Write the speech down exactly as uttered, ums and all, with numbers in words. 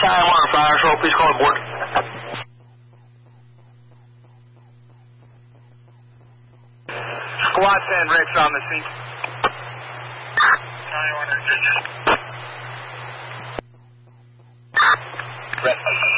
Time on fire, so please call aboard. Squad ten, Rick's on the scene. ninety-one, Virginia. Red.